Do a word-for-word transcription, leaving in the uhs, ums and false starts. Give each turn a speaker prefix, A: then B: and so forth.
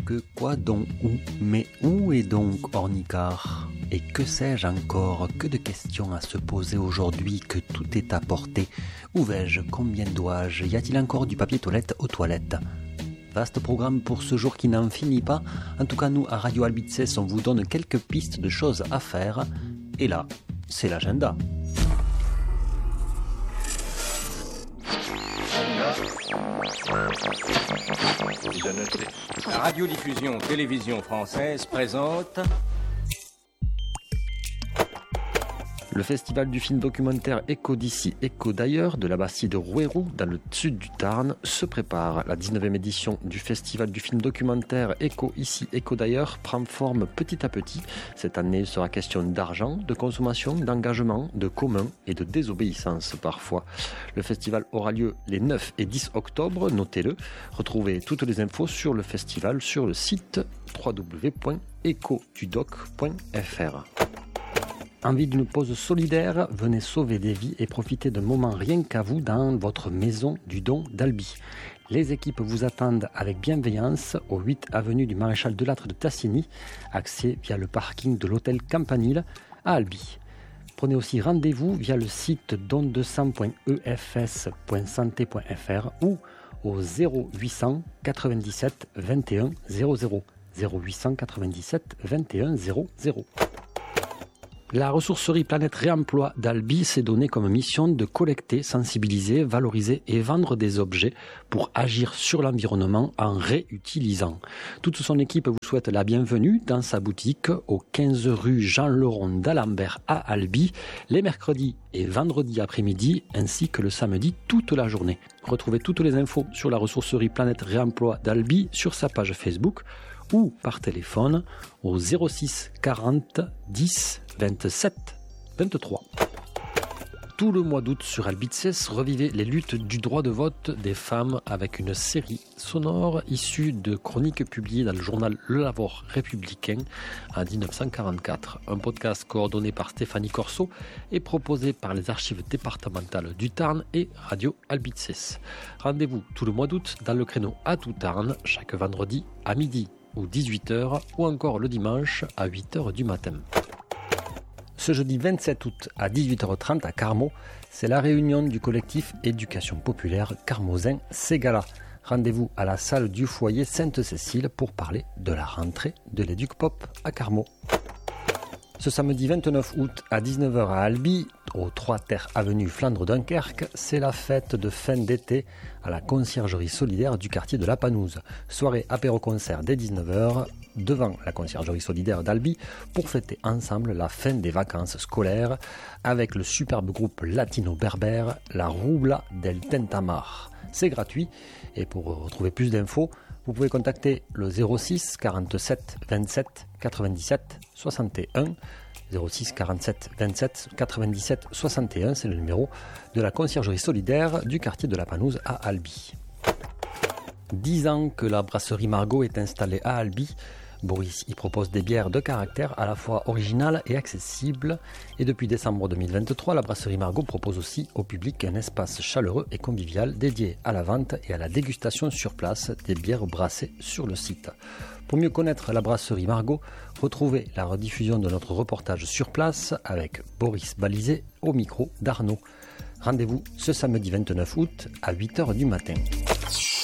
A: que, quoi donc, où, mais où est donc Ornicar? Et que sais-je encore? Que de questions à se poser aujourd'hui que tout est à portée. Où vais-je? Combien dois-je? Y a-t-il encore du papier toilette aux toilettes? Vaste programme pour ce jour qui n'en finit pas. En tout cas, nous, à Radio Albitzès, on vous donne quelques pistes de choses à faire. Et là, c'est l'agenda.
B: La radiodiffusion télévision française présente
A: le festival du film documentaire Écho d'ici, Écho d'ailleurs de la Bastide de Rouerou dans le sud du Tarn se prépare. La dix-neuvième édition du festival du film documentaire Écho ici, Écho d'ailleurs prend forme petit à petit. Cette année, il sera question d'argent, de consommation, d'engagement, de commun et de désobéissance parfois. Le festival aura lieu les neuf et dix octobre, notez-le. Retrouvez toutes les infos sur le festival sur le site w w w point écho du doc point f r. Envie d'une pause solidaire? Venez sauver des vies et profiter d'un moment rien qu'à vous dans votre maison du don d'Albi. Les équipes vous attendent avec bienveillance au huit avenue du Maréchal Delattre de Tassigny, accès via le parking de l'hôtel Campanile à Albi. Prenez aussi rendez-vous via le site don deux cents point e f s point santé point f r ou au zéro huit cent quatre-vingt-dix-sept vingt et un zéro zéro. zéro huit cent quatre-vingt-dix-sept vingt et un zéro zéro. La ressourcerie Planète Réemploi d'Albi s'est donnée comme mission de collecter, sensibiliser, valoriser et vendre des objets pour agir sur l'environnement en réutilisant. Toute son équipe vous souhaite la bienvenue dans sa boutique au quinze rue Jean-Leron d'Alembert à Albi, les mercredis et vendredis après-midi ainsi que le samedi toute la journée. Retrouvez toutes les infos sur la ressourcerie Planète Réemploi d'Albi sur sa page Facebook ou par téléphone au zéro six quarante dix vingt-sept vingt-trois. Tout le mois d'août sur Albitzès, revivez les luttes du droit de vote des femmes avec une série sonore issue de chroniques publiées dans le journal Le Lavore républicain en dix-neuf cent quarante-quatre. Un podcast coordonné par Stéphanie Corso et proposé par les archives départementales du Tarn et Radio Albitzès. Rendez-vous tout le mois d'août dans le créneau À tout Tarn, chaque vendredi à midi ou dix-huit heures ou encore le dimanche à huit heures du matin. Ce jeudi vingt-sept août à dix-huit heures trente à Carmaux, c'est la réunion du collectif Éducation Populaire Carmozin Ségala. Rendez-vous à la salle du foyer Sainte-Cécile pour parler de la rentrée de l'Éduc-Pop à Carmaux. Ce samedi vingt-neuf août à dix-neuf heures à Albi, au trois Terres avenue Flandre Dunkerque, c'est la fête de fin d'été à la conciergerie solidaire du quartier de la Panouse. Soirée apéro-concert dès dix-neuf heures devant la conciergerie solidaire d'Albi pour fêter ensemble la fin des vacances scolaires avec le superbe groupe latino-berbère La Rubla del Tentamar. C'est gratuit et pour retrouver plus d'infos, vous pouvez contacter le zéro six quarante-sept vingt-sept quatre-vingt-dix-sept soixante et un. zéro six quarante-sept vingt-sept quatre-vingt-dix-sept soixante et un, c'est le numéro de la conciergerie solidaire du quartier de la Panouse à Albi. Dix ans que la brasserie Margot est installée à Albi. Boris y propose des bières de caractère à la fois originales et accessibles. Et depuis décembre deux mille vingt-trois, la brasserie Margot propose aussi au public un espace chaleureux et convivial dédié à la vente et à la dégustation sur place des bières brassées sur le site. Pour mieux connaître la brasserie Margot, retrouvez la rediffusion de notre reportage sur place avec Boris Balizé au micro d'Arnaud. Rendez-vous ce samedi vingt-neuf août à huit heures du matin.